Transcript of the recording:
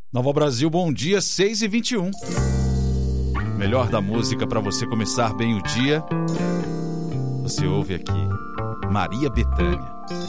Nova Brasil, bom dia, 6h21. Melhor da música para você começar bem o dia. Você ouve aqui, Maria Bethânia.